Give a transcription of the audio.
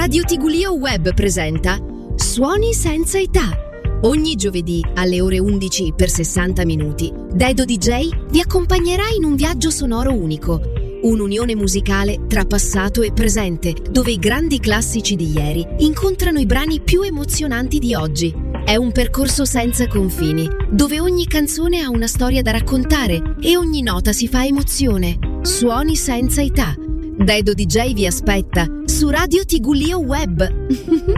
Radio Tigulio Web presenta Suoni senza età. Ogni giovedì alle ore 11 per 60 minuti, Dedo DJ vi accompagnerà in un viaggio sonoro unico, un'unione musicale tra passato e presente, dove i grandi classici di ieri incontrano i brani più emozionanti di oggi. È un percorso senza confini, dove ogni canzone ha una storia da raccontare e ogni nota si fa emozione. Suoni senza età. Dedo DJ vi aspetta su Radio Tigulio Web.